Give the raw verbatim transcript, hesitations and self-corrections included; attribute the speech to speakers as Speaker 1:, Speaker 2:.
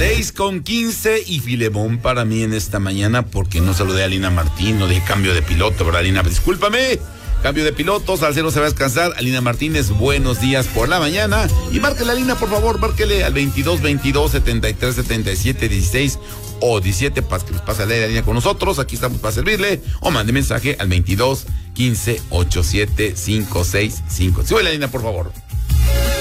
Speaker 1: seis con quince y Filemón para mí en esta mañana porque no saludé a Lina Martín, no dije cambio de piloto, ¿verdad, Lina? Discúlpame. Cambio de piloto, Salcero se va a descansar. Alina Martínez, buenos días por la mañana. Y márquele a Lina, por favor, márquele al veintidós veintidós setenta y tres setenta y siete dieciséis o diecisiete para que nos pase a leer la línea con nosotros. Aquí estamos para servirle. O mande mensaje al veintidós quince ochenta y siete cincuenta y seis cinco. Sube la línea, por favor.